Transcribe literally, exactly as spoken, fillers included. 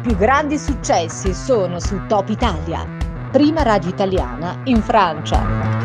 più grandi successi sono su Top Italia, prima radio italiana in Francia.